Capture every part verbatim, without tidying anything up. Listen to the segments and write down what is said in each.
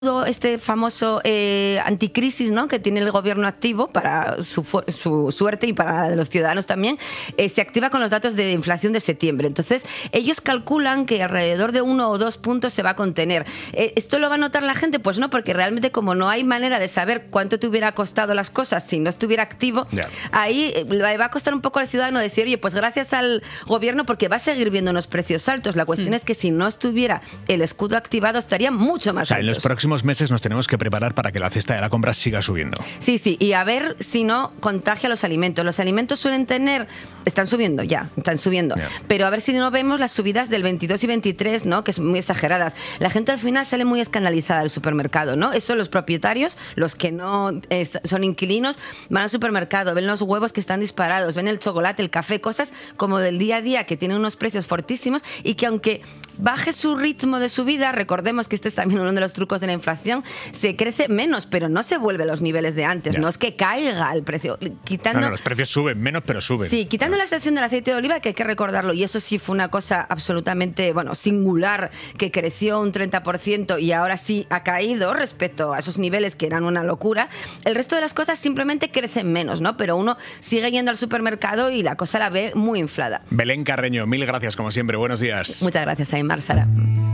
este famoso eh, anticrisis, ¿no?, que tiene el gobierno activo para su, su suerte y para la de los ciudadanos también, eh, se activa con los datos de inflación de septiembre. Entonces, ellos calculan que alrededor de uno o dos puntos se va a contener. Eh, ¿Esto lo va a notar la gente? Pues no, porque realmente como no hay manera de saber cuánto te hubiera costado las cosas si no estuviera activo, yeah. ahí le va a costar un poco al ciudadano decir, oye, pues gracias al gobierno, porque va a seguir viendo unos precios altos. La cuestión mm. es que si no estuviera el escudo activado, estaría mucho más o sea, altos. En los próximos meses nos tenemos que preparar para que la cesta de la compra siga subiendo. Sí, sí, y a ver si no contagia los alimentos. Los alimentos suelen tener, están subiendo ya, están subiendo, yeah. pero a ver si no vemos las subidas del veintidós y veintitrés, ¿no?, que son muy exageradas. La gente al final sale muy escandalizada del supermercado, ¿no? Eso los propietarios, los que no eh, son inquilinos, van al supermercado, ven los huevos que están disparados, ven el chocolate, el café, cosas como del día a día que tienen unos precios fortísimos y que aunque baje su ritmo de subida, recordemos que este es también uno de los trucos de la inflación, se crece menos, pero no se vuelve a los niveles de antes, ya. no es que caiga el precio. Quitando, no, no, los precios suben menos, pero suben. Sí, quitando la excepción del aceite de oliva, que hay que recordarlo, y eso sí fue una cosa absolutamente, bueno, singular, que creció un treinta por ciento y ahora sí ha caído respecto a esos niveles que eran una locura. El resto de las cosas simplemente crecen menos, ¿no? Pero uno sigue yendo al supermercado y la cosa la ve muy inflada. Belén Carreño, mil gracias como siempre, buenos días. Muchas gracias, Aymar, Sara.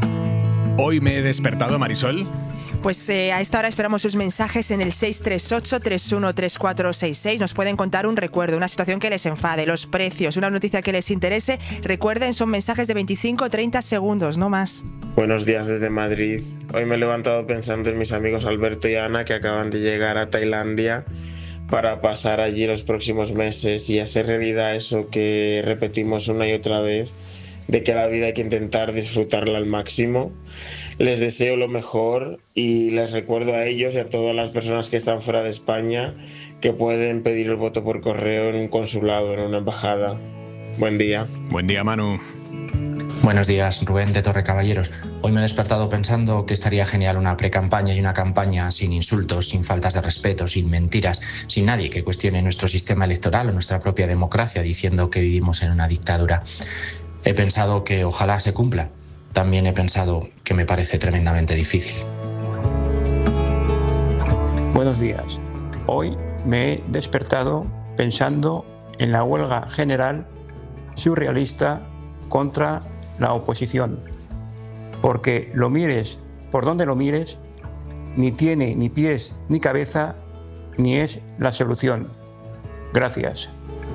Hoy me he despertado, Marisol. Pues eh, a esta hora esperamos sus mensajes en el seis tres ocho, tres uno tres cuatro seis seis. Nos pueden contar un recuerdo, una situación que les enfade, los precios, una noticia que les interese. Recuerden, son mensajes de veinticinco a treinta segundos, no más. Buenos días desde Madrid. Hoy me he levantado pensando en mis amigos Alberto y Ana, que acaban de llegar a Tailandia para pasar allí los próximos meses y hacer realidad eso que repetimos una y otra vez, de que la vida hay que intentar disfrutarla al máximo. Les deseo lo mejor y les recuerdo a ellos y a todas las personas que están fuera de España que pueden pedir el voto por correo en un consulado, en una embajada. Buen día. Buen día, Manu. Buenos días, Rubén de Torrecaballeros. Hoy me he despertado pensando que estaría genial una precampaña y una campaña sin insultos, sin faltas de respeto, sin mentiras, sin nadie que cuestione nuestro sistema electoral o nuestra propia democracia diciendo que vivimos en una dictadura. He pensado que ojalá se cumpla. También he pensado que me parece tremendamente difícil. Buenos días. Hoy me he despertado pensando en la huelga general surrealista contra la oposición. Porque lo mires por donde lo mires, ni tiene ni pies ni cabeza, ni es la solución. Gracias.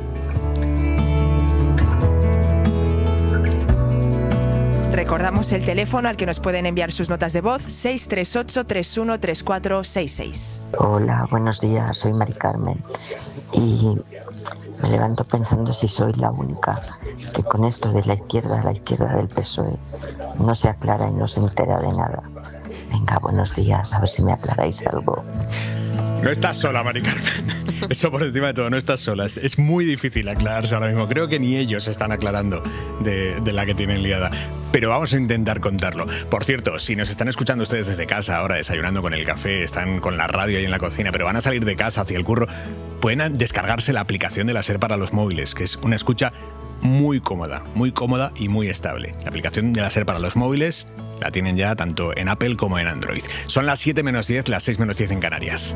Recordamos el teléfono al que nos pueden enviar sus notas de voz, seis tres ocho, tres uno tres cuatro seis seis. Hola, buenos días, soy Mari Carmen y me levanto pensando si soy la única que con esto de la izquierda, la izquierda del P S O E, no se aclara y no se entera de nada. Venga, buenos días, a ver si me aclaráis algo. No estás sola, Mari Carmen. Eso por encima de todo, no estás sola. Es, es muy difícil aclararse ahora mismo. Creo que ni ellos están aclarando de, de la que tienen liada. Pero vamos a intentar contarlo. Por cierto, si nos están escuchando ustedes desde casa ahora, desayunando con el café, están con la radio ahí en la cocina, pero van a salir de casa hacia el curro, pueden descargarse la aplicación de la SER para los móviles, que es una escucha muy cómoda, muy cómoda y muy estable. La aplicación de la SER para los móviles la tienen ya tanto en Apple como en Android. Son las siete menos diez, las seis menos diez en Canarias.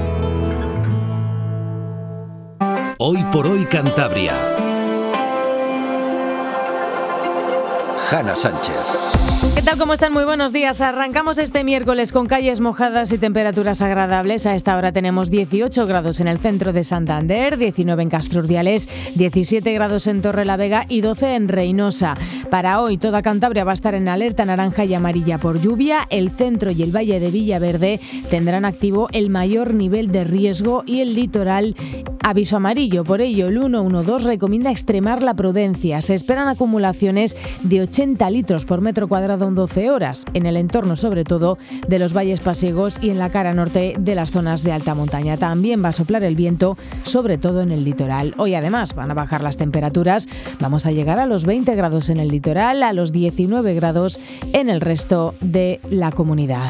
Hoy por hoy Cantabria. Hanna Sánchez. ¿Qué tal? ¿Cómo están? Muy buenos días. Arrancamos este miércoles con calles mojadas y temperaturas agradables. A esta hora tenemos dieciocho grados en el centro de Santander, diecinueve en Castro Urdiales, diecisiete grados en Torrelavega y doce en Reynosa. Para hoy toda Cantabria va a estar en alerta naranja y amarilla por lluvia. El centro y el valle de Villaverde tendrán activo el mayor nivel de riesgo y el litoral aviso amarillo. Por ello, el ciento doce recomienda extremar la prudencia. Se esperan acumulaciones de ochenta litros por metro cuadrado en doce horas, en el entorno sobre todo de los valles pasiegos y en la cara norte de las zonas de alta montaña. También va a soplar el viento, sobre todo en el litoral. Hoy además van a bajar las temperaturas. Vamos a llegar a los veinte grados en el litoral, a los diecinueve grados en el resto de la comunidad.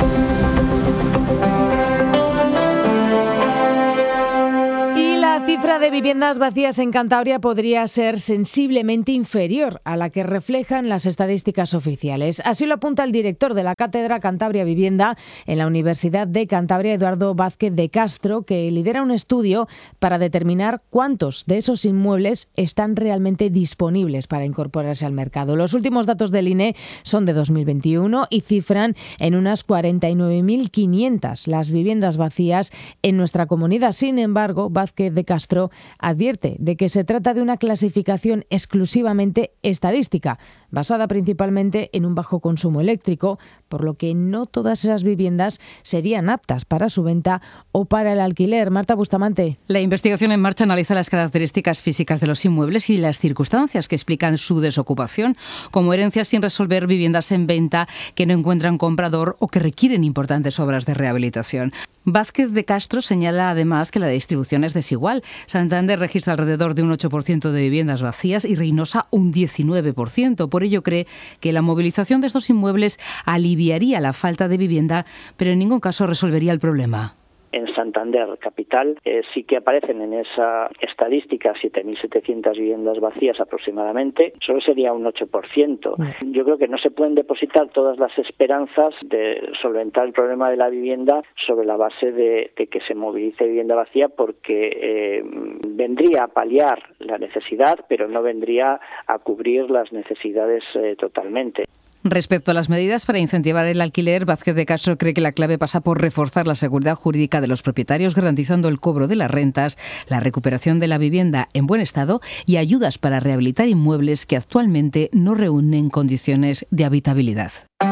La cifra cifra de viviendas vacías en Cantabria podría ser sensiblemente inferior a la que reflejan las estadísticas oficiales. Así lo apunta el director de la Cátedra Cantabria Vivienda en la Universidad de Cantabria, Eduardo Vázquez de Castro, que lidera un estudio para determinar cuántos de esos inmuebles están realmente disponibles para incorporarse al mercado. Los últimos datos del I N E son de dos mil veintiuno y cifran en unas cuarenta y nueve mil quinientas las viviendas vacías en nuestra comunidad. Sin embargo, Vázquez de Castro advierte de que se trata de una clasificación exclusivamente estadística, basada principalmente en un bajo consumo eléctrico, por lo que no todas esas viviendas serían aptas para su venta o para el alquiler. Marta Bustamante. La investigación en marcha analiza las características físicas de los inmuebles y las circunstancias que explican su desocupación, como herencias sin resolver, viviendas en venta que no encuentran comprador o que requieren importantes obras de rehabilitación. Vázquez de Castro señala además que la distribución es desigual. Santander registra alrededor de un ocho por ciento de viviendas vacías y Reynosa un diecinueve por ciento. Por ello cree que la movilización de estos inmuebles aliviaría la falta de vivienda, pero en ningún caso resolvería el problema. En Santander capital eh, sí que aparecen en esa estadística siete mil setecientas viviendas vacías aproximadamente, solo sería un ocho por ciento. Yo creo que no se pueden depositar todas las esperanzas de solventar el problema de la vivienda sobre la base de, de que se movilice vivienda vacía, porque eh, vendría a paliar la necesidad, pero no vendría a cubrir las necesidades eh, totalmente. Respecto a las medidas para incentivar el alquiler, Vázquez de Castro cree que la clave pasa por reforzar la seguridad jurídica de los propietarios, garantizando el cobro de las rentas, la recuperación de la vivienda en buen estado y ayudas para rehabilitar inmuebles que actualmente no reúnen condiciones de habitabilidad.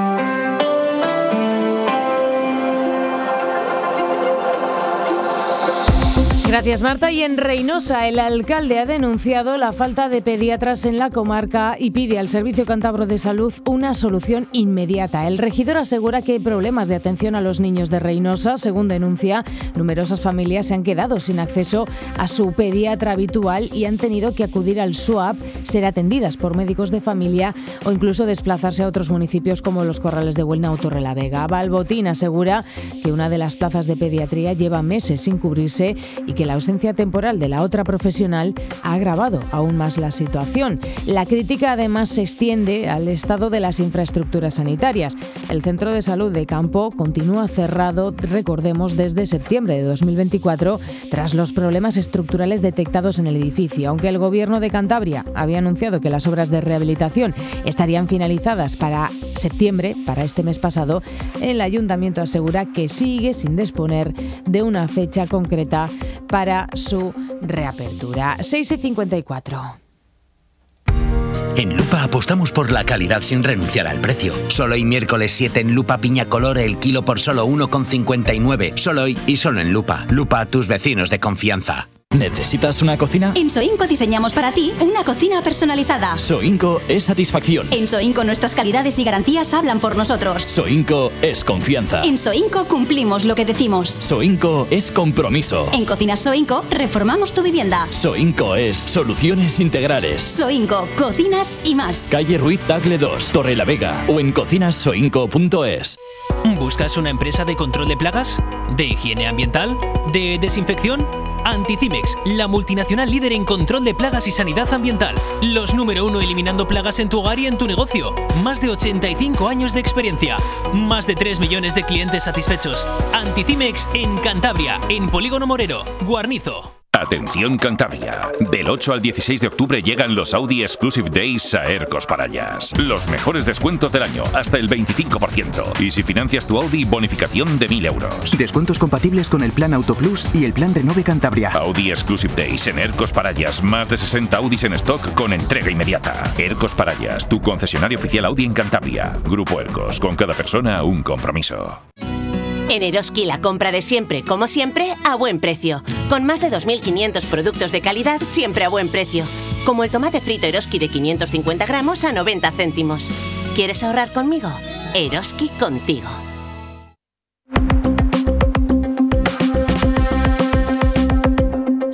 Gracias, Marta. Y en Reynosa, el alcalde ha denunciado la falta de pediatras en la comarca y pide al Servicio Cántabro de Salud una solución inmediata. El regidor asegura que hay problemas de atención a los niños de Reynosa. Según denuncia, numerosas familias se han quedado sin acceso a su pediatra habitual y han tenido que acudir al S U A P, ser atendidas por médicos de familia o incluso desplazarse a otros municipios como Los Corrales de Buelna o Torrelavega. Balbotín asegura que una de las plazas de pediatría lleva meses sin cubrirse y que la ausencia temporal de la otra profesional ha agravado aún más la situación. La crítica además se extiende al estado de las infraestructuras sanitarias. El centro de salud de Campo continúa cerrado, recordemos, desde septiembre de dos mil veinticuatro tras los problemas estructurales detectados en el edificio. Aunque el Gobierno de Cantabria había anunciado que las obras de rehabilitación estarían finalizadas para septiembre, para este mes pasado, el Ayuntamiento asegura que sigue sin disponer de una fecha concreta para su reapertura. seis y cincuenta y cuatro. En Lupa apostamos por la calidad sin renunciar al precio. Solo hoy miércoles siete en Lupa piña color el kilo por solo uno con cincuenta y nueve. Solo hoy y solo en Lupa. Lupa, tus vecinos de confianza. ¿Necesitas una cocina? En Soinco diseñamos para ti una cocina personalizada. Soinco es satisfacción. En Soinco nuestras calidades y garantías hablan por nosotros. Soinco es confianza. En Soinco cumplimos lo que decimos. Soinco es compromiso. En Cocinas Soinco reformamos tu vivienda. Soinco es soluciones integrales. Soinco, cocinas y más. Calle Ruiz Tagle dos, Torrelavega o en cocinas soinco punto es. ¿Buscas una empresa de control de plagas? ¿De higiene ambiental? ¿De desinfección? Anticimex, la multinacional líder en control de plagas y sanidad ambiental. Los número uno eliminando plagas en tu hogar y en tu negocio. Más de ochenta y cinco años de experiencia. Más de tres millones de clientes satisfechos. Anticimex en Cantabria, en Polígono Morero, Guarnizo. Atención Cantabria, del ocho al dieciséis de octubre llegan los Audi Exclusive Days a Ercos Parallas. Los mejores descuentos del año, hasta el veinticinco por ciento. Y si financias tu Audi, bonificación de mil euros. Descuentos compatibles con el plan Auto Plus y el plan Renove Cantabria. Audi Exclusive Days en Ercos Parallas. Más de sesenta Audis en stock con entrega inmediata. Ercos Parallas, tu concesionario oficial Audi en Cantabria. Grupo Ercos, con cada persona un compromiso. En Eroski la compra de siempre, como siempre, a buen precio. Con más de dos mil quinientos productos de calidad, siempre a buen precio. Como el tomate frito Eroski de quinientos cincuenta gramos a noventa céntimos. ¿Quieres ahorrar conmigo? Eroski contigo.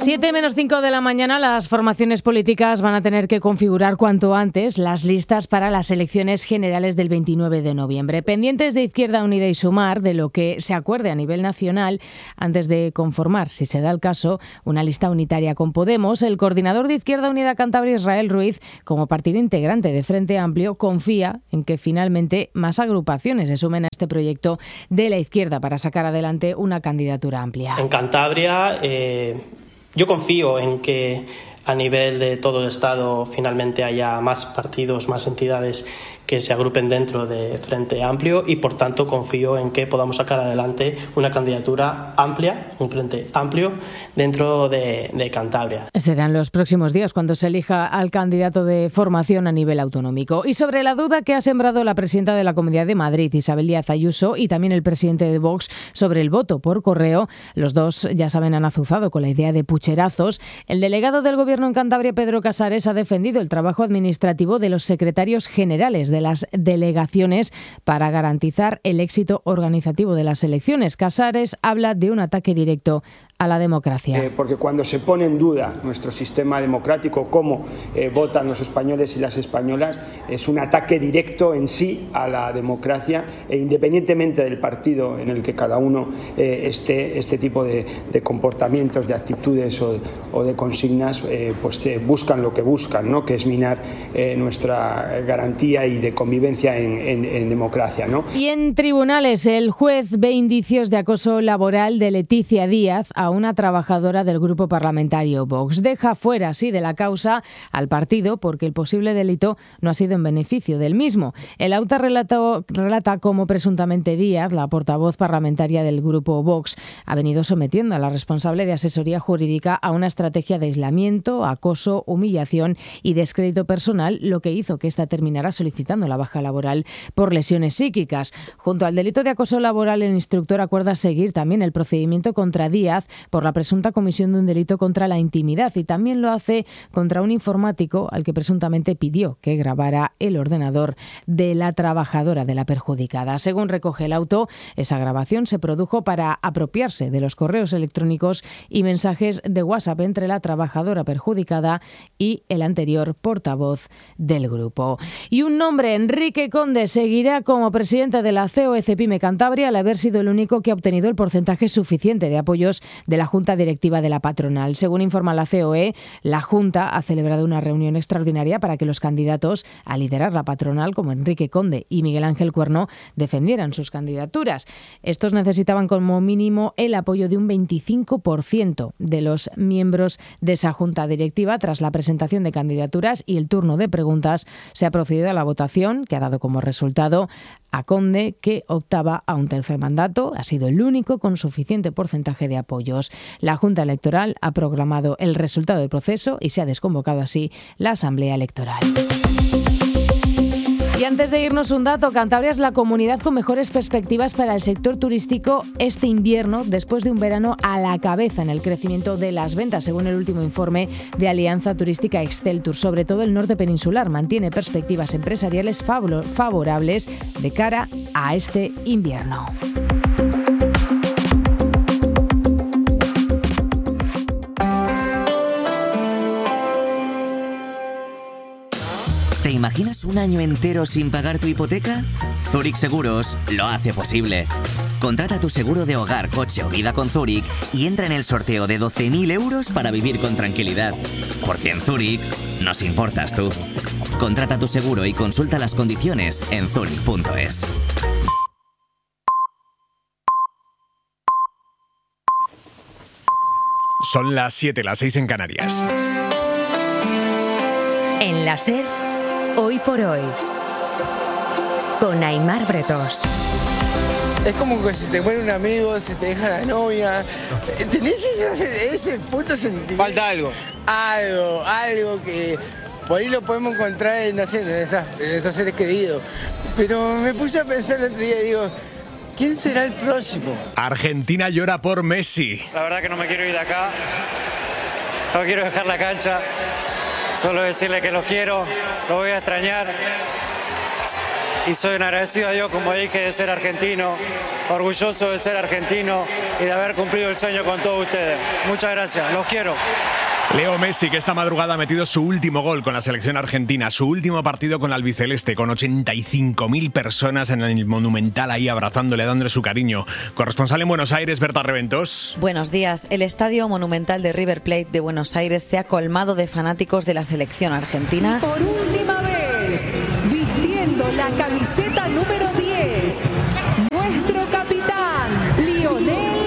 siete menos cinco de la mañana, las formaciones políticas van a tener que configurar cuanto antes las listas para las elecciones generales del veintinueve de noviembre. Pendientes de Izquierda Unida y Sumar de lo que se acuerde a nivel nacional antes de conformar, si se da el caso, una lista unitaria con Podemos. El coordinador de Izquierda Unida Cantabria, Israel Ruiz, como partido integrante de Frente Amplio, confía en que finalmente más agrupaciones se sumen a este proyecto de la izquierda para sacar adelante una candidatura amplia. En Cantabria, eh, yo confío en que a nivel de todo el Estado finalmente haya más partidos, más entidades que se agrupen dentro de Frente Amplio y, por tanto, confío en que podamos sacar adelante una candidatura amplia, un frente amplio dentro de, de Cantabria. Serán los próximos días cuando se elija al candidato de formación a nivel autonómico. Y sobre la duda que ha sembrado la presidenta de la Comunidad de Madrid, Isabel Díaz Ayuso, y también el presidente de Vox sobre el voto por correo, los dos, ya saben, han azuzado con la idea de pucherazos. El delegado del Gobierno en Cantabria, Pedro Casares, ha defendido el trabajo administrativo de los secretarios generales de las delegaciones para garantizar el éxito organizativo de las elecciones. Casares habla de un ataque directo a la democracia. Eh, porque cuando se pone en duda nuestro sistema democrático, cómo eh, votan los españoles y las españolas, es un ataque directo en sí a la democracia, e independientemente del partido en el que cada uno eh, esté, este tipo de, de comportamientos, de actitudes o, o de consignas, eh, pues eh, buscan lo que buscan, ¿no? Que es minar eh, nuestra garantía y de convivencia en, en, en democracia, ¿no? Y en tribunales, el juez ve indicios de acoso laboral de Leticia Díaz a una trabajadora del grupo parlamentario Vox. Deja fuera, así, de la causa al partido porque el posible delito no ha sido en beneficio del mismo. El auto relata, relata cómo presuntamente Díaz, la portavoz parlamentaria del grupo Vox, ha venido sometiendo a la responsable de asesoría jurídica a una estrategia de aislamiento, acoso, humillación y descrédito personal, lo que hizo que ésta terminara solicitando la baja laboral por lesiones psíquicas. Junto al delito de acoso laboral, el instructor acuerda seguir también el procedimiento contra Díaz por la presunta comisión de un delito contra la intimidad, y también lo hace contra un informático al que presuntamente pidió que grabara el ordenador de la trabajadora de la perjudicada. Según recoge el auto, esa grabación se produjo para apropiarse de los correos electrónicos y mensajes de WhatsApp entre la trabajadora perjudicada y el anterior portavoz del grupo. Y un nombre, Enrique Conde, seguirá como presidente de la C O E Cepime Cantabria al haber sido el único que ha obtenido el porcentaje suficiente de apoyos de la Junta Directiva de la patronal. Según informa la C O E, la Junta ha celebrado una reunión extraordinaria para que los candidatos a liderar la patronal, como Enrique Conde y Miguel Ángel Cuerno, defendieran sus candidaturas. Estos necesitaban como mínimo el apoyo de un veinticinco por ciento de los miembros de esa Junta Directiva. Tras la presentación de candidaturas y el turno de preguntas, se ha procedido a la votación, que ha dado como resultado a Conde, que optaba a un tercer mandato. Ha sido el único con suficiente porcentaje de apoyos. La Junta Electoral ha programado el resultado del proceso y se ha desconvocado así la Asamblea Electoral. Y antes de irnos, un dato: Cantabria es la comunidad con mejores perspectivas para el sector turístico este invierno, después de un verano a la cabeza en el crecimiento de las ventas, según el último informe de Alianza Turística Exceltur. Sobre todo el norte peninsular mantiene perspectivas empresariales favorables de cara a este invierno. ¿Te imaginas un año entero sin pagar tu hipoteca? Zurich Seguros lo hace posible. Contrata tu seguro de hogar, coche o vida con Zurich y entra en el sorteo de doce mil euros para vivir con tranquilidad. Porque en Zurich nos importas tú. Contrata tu seguro y consulta las condiciones en zurich punto es. Son las siete, las seis en Canarias. En la SER, Hoy por Hoy, con Aimar Bretos. Es como que si te muere un amigo, si te deja la novia. ¿Tenés ese, ese puto sentimiento? Falta algo. Algo, algo que por ahí lo podemos encontrar en, no sé, en, esas, en esos seres queridos. Pero me puse a pensar el otro día y digo, ¿quién será el próximo? Argentina llora por Messi. La verdad que no me quiero ir de acá. No quiero dejar la cancha. Solo decirle que los quiero, los voy a extrañar. y soy un agradecido a Dios, como dije, de ser argentino, orgulloso de ser argentino y de haber cumplido el sueño con todos ustedes. Muchas gracias, los quiero. Leo Messi, que esta madrugada ha metido su último gol con la selección argentina, su último partido con la albiceleste, con ochenta y cinco mil personas en el Monumental ahí abrazándole, dándole su cariño. Corresponsal en Buenos Aires, Berta Reventos. Buenos días. El Estadio Monumental de River Plate de Buenos Aires se ha colmado de fanáticos de la selección argentina. Por última vez, vistiendo la camiseta número diez, nuestro capitán, Lionel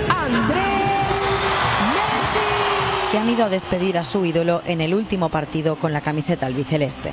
que han ido a despedir a su ídolo en el último partido con la camiseta albiceleste.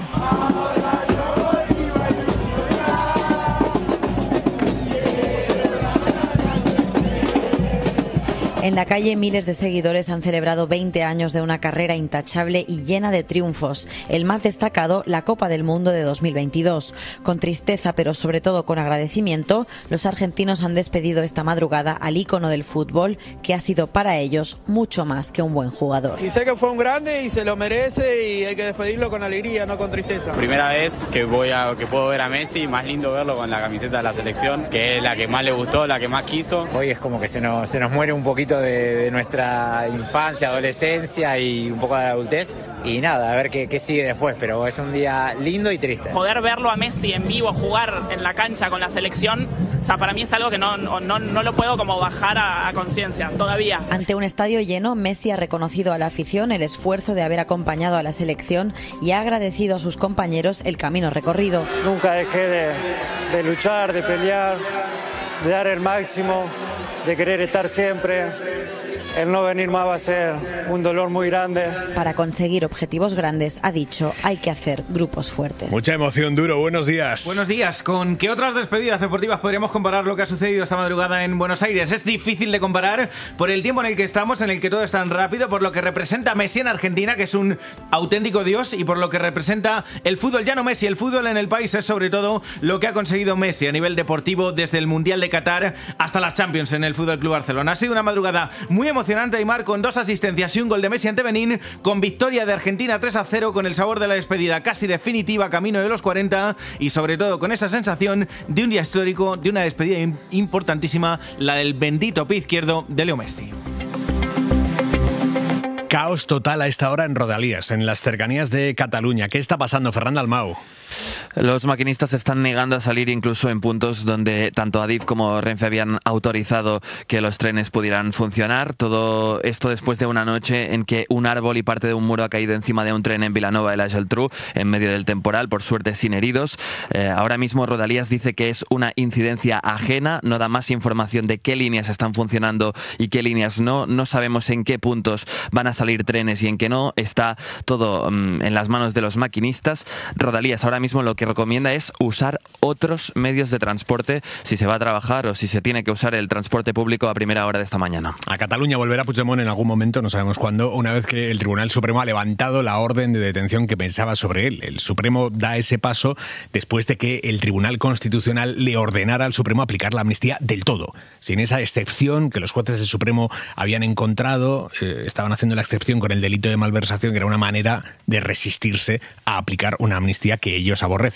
En la calle, miles de seguidores han celebrado veinte años de una carrera intachable y llena de triunfos. El más destacado, la Copa del Mundo de dos mil veintidós. Con tristeza, pero sobre todo con agradecimiento, los argentinos han despedido esta madrugada al ícono del fútbol, que ha sido para ellos mucho más que un buen jugador. Y sé que fue un grande y se lo merece y hay que despedirlo con alegría, no con tristeza. Primera vez que voy a que puedo ver a Messi, más lindo verlo con la camiseta de la selección, que es la que más le gustó, la que más quiso. Hoy es como que se nos, se nos muere un poquito De, de nuestra infancia, adolescencia y un poco de la adultez, y nada, a ver qué, qué sigue después, pero es un día lindo y triste. Poder verlo a Messi en vivo jugar en la cancha con la selección, o sea, para mí es algo que no, no, no lo puedo como bajar a, a conciencia todavía. Ante un estadio lleno, Messi ha reconocido a la afición el esfuerzo de haber acompañado a la selección y ha agradecido a sus compañeros el camino recorrido. Nunca dejé de, de luchar, de pelear, de dar el máximo, de querer estar siempre. El no venir más va a ser un dolor muy grande. Para conseguir objetivos grandes, ha dicho, hay que hacer grupos fuertes. Mucha emoción, Duro. Buenos días. Buenos días. ¿Con qué otras despedidas deportivas podríamos comparar lo que ha sucedido esta madrugada en Buenos Aires? Es difícil de comparar por el tiempo en el que estamos, en el que todo es tan rápido, por lo que representa Messi en Argentina, que es un auténtico dios, y por lo que representa el fútbol. Ya no Messi, el fútbol en el país es sobre todo lo que ha conseguido Messi a nivel deportivo desde el Mundial de Qatar hasta las Champions en el Fútbol Club Barcelona. Ha sido una madrugada muy emocionante. Emocionante, Aymar, con dos asistencias y un gol de Messi ante Benín, con victoria de Argentina tres a cero, con el sabor de la despedida casi definitiva camino de los cuarenta y sobre todo con esa sensación de un día histórico, de una despedida importantísima, la del bendito pie izquierdo de Leo Messi. Caos total a esta hora en Rodalies, en las cercanías de Cataluña. ¿Qué está pasando, Fernando Almau? Los maquinistas se están negando a salir incluso en puntos donde tanto Adif como Renfe habían autorizado que los trenes pudieran funcionar. Todo esto después de una noche en que un árbol y parte de un muro ha caído encima de un tren en Vilanova de la Geltrú en medio del temporal, por suerte sin heridos. Eh, ahora mismo Rodalies dice que es una incidencia ajena, no da más información de qué líneas están funcionando y qué líneas no. No sabemos en qué puntos van a salir trenes y en qué no. Está todo um, en las manos de los maquinistas. Rodalies ahora mismo lo que recomienda es usar otros medios de transporte si se va a trabajar o si se tiene que usar el transporte público a primera hora de esta mañana. A Cataluña volverá Puigdemont en algún momento, no sabemos cuándo, una vez que el Tribunal Supremo ha levantado la orden de detención que pensaba sobre él. El Supremo da ese paso después de que el Tribunal Constitucional le ordenara al Supremo aplicar la amnistía del todo, sin esa excepción que los jueces del Supremo habían encontrado. Eh, estaban haciendo la excepción con el delito de malversación, que era una manera de resistirse a aplicar una amnistía que ellos aborrecen.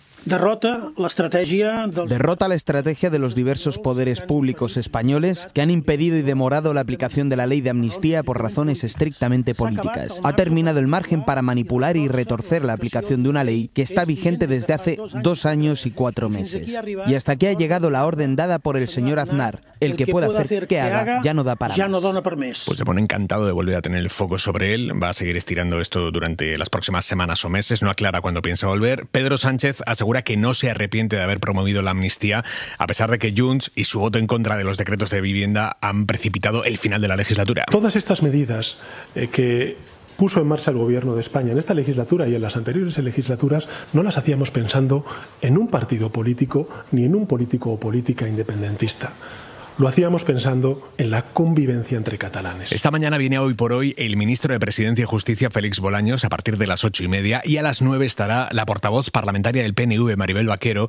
Derrota la estrategia dels... Derrota la estrategia de los diversos poderes públicos españoles que han impedido y demorado la aplicación de la ley de amnistía por razones estrictamente políticas. Ha terminado el margen para manipular y retorcer la aplicación de una ley que está vigente desde hace dos años y cuatro meses. Y hasta aquí ha llegado la orden dada por el señor Aznar. El que pueda hacer que haga ya no da para más. Pues se pone encantado de volver a tener el foco sobre él. Va a seguir estirando esto durante las próximas semanas o meses. No aclara cuándo piensa volver. Pedro Sánchez asegura que no se arrepiente de haber promovido la amnistía, a pesar de que Junts y su voto en contra de los decretos de vivienda han precipitado el final de la legislatura. Todas estas medidas eh, que puso en marcha el gobierno de España en esta legislatura y en las anteriores legislaturas no las hacíamos pensando en un partido político ni en un político o política independentista. Lo hacíamos pensando en la convivencia entre catalanes. Esta mañana viene Hoy por Hoy el ministro de Presidencia y Justicia, Félix Bolaños, a partir de las ocho y media, y a las nueve estará la portavoz parlamentaria del P N V, Maribel Vaquero,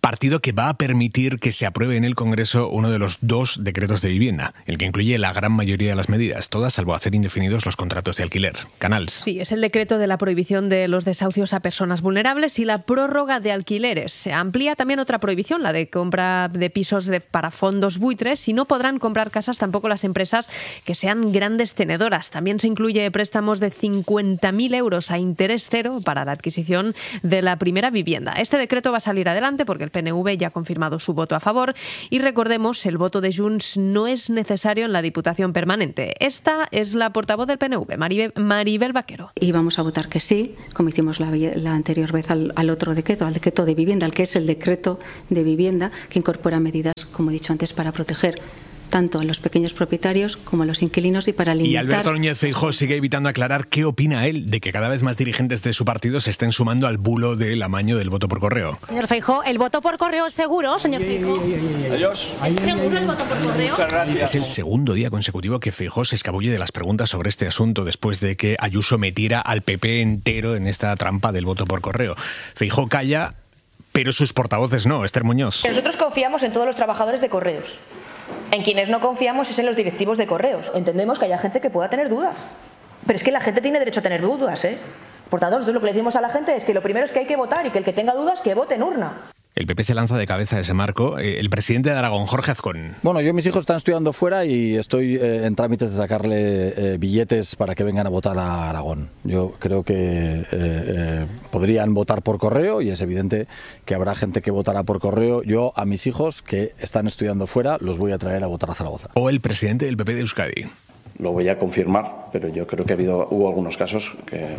partido que va a permitir que se apruebe en el Congreso uno de los dos decretos de vivienda, el que incluye la gran mayoría de las medidas, todas salvo hacer indefinidos los contratos de alquiler. Canals. Sí, es el decreto de la prohibición de los desahucios a personas vulnerables y la prórroga de alquileres. Se amplía también otra prohibición, la de compra de pisos de, para fondos buitres, y no podrán comprar casas tampoco las empresas que sean grandes tenedoras. También se incluye préstamos de cincuenta mil euros a interés cero para la adquisición de la primera vivienda. Este decreto va a salir adelante porque el P N V ya ha confirmado su voto a favor y recordemos, el voto de Junts no es necesario en la Diputación Permanente. Esta es la portavoz del P N V, Maribel, Maribel Vaquero. Y vamos a votar que sí, como hicimos la, la anterior vez al, al otro decreto, al decreto de vivienda, al que es el decreto de vivienda, que incorpora medidas, como he dicho antes, para proteger tanto a los pequeños propietarios como a los inquilinos y para limitar... Y Alberto Núñez Feijóo sigue evitando aclarar qué opina él de que cada vez más dirigentes de su partido se estén sumando al bulo del amaño del voto por correo. Señor Feijóo, ¿el voto por correo es seguro, señor Feijóo? Adiós. ¿Es seguro el voto por correo? Muchas gracias. Es el segundo día consecutivo que Feijóo se escabulle de las preguntas sobre este asunto después de que Ayuso metiera al P P entero en esta trampa del voto por correo. Feijóo calla, pero sus portavoces no. Esther Muñoz. Nosotros confiamos en todos los trabajadores de correos. En quienes no confiamos es en los directivos de correos. Entendemos que haya gente que pueda tener dudas, pero es que la gente tiene derecho a tener dudas, ¿eh? Por tanto, nosotros lo que le decimos a la gente es que lo primero es que hay que votar y que el que tenga dudas que vote en urna. El P P se lanza de cabeza a ese marco. El presidente de Aragón, Jorge Azcón. Bueno, yo mis hijos están estudiando fuera y estoy eh, en trámites de sacarle eh, billetes para que vengan a votar a Aragón. Yo creo que eh, eh, podrían votar por correo y es evidente que habrá gente que votará por correo. Yo a mis hijos que están estudiando fuera los voy a traer a votar a Zaragoza. O el presidente del P P de Euskadi. Lo voy a confirmar, pero yo creo que ha habido, hubo algunos casos que...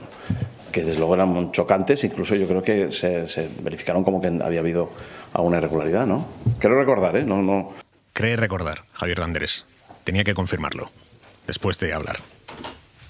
que desde luego eran chocantes, incluso yo creo que se, se verificaron como que había habido alguna irregularidad, ¿no? Creo recordar, ¿eh? No, no. Cree recordar, Javier Landrés. Tenía que confirmarlo, después de hablar.